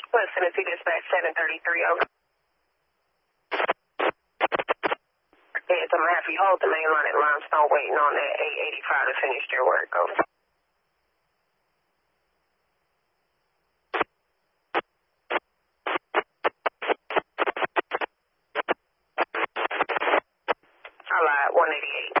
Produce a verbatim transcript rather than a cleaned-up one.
West Tennessee Dispatch seven thirty-three, over. Yes, I'm going to have you hold the main line at Limestone waiting on that eight eighty-five to finish their work, over. I lied, one eighty-eight.